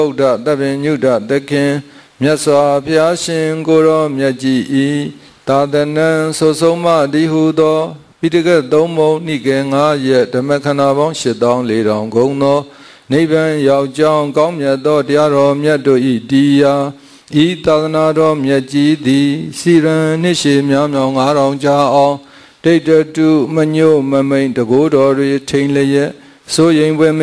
ဗုဒ္ဓသဗ္ဗညုတသခင်မြတ်စွာဘုရားရှင်ကိုရောမြတ်ကြီးဤသာသနံဆိုဆုံးမတိဟုသောပိဋကသုံးမုံနိကေ9ရက်ဓမ္မခန္ဓာပေါင်း8400ဂုံသောနိဗ္ဗာန်ရောက်ကြောင်းကောင်းမြတ်သောတရားတော်မြတ်တို့ဤတရားဤသာသနာတော်မြတ်ကြီးသည်စီရန်နှစ်ရှည်မြောင်းမြောင်း9000ကြာအောင်ဒိဋ္ဌတုမညို့မမိန်တကိုးတော်တွေထိန်လျက်စိုးရင်ပွဲ